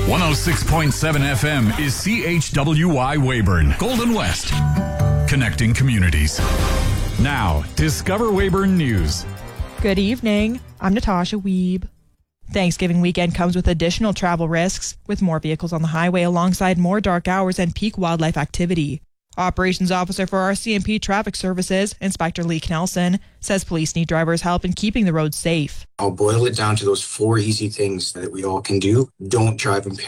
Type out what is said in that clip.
106.7 FM is CHWY Weyburn, Golden West. Connecting communities. Now, Discover Weyburn News. Good evening. I'm Natasha Wiebe. Thanksgiving weekend comes with additional travel risks, with more vehicles on the highway alongside more dark hours and peak wildlife activity. Operations Officer for RCMP Traffic Services, Inspector Lee Knelson, says police need drivers' help in keeping the roads safe. I'll boil it down to those 4 easy things that we all can do. Don't drive impaired.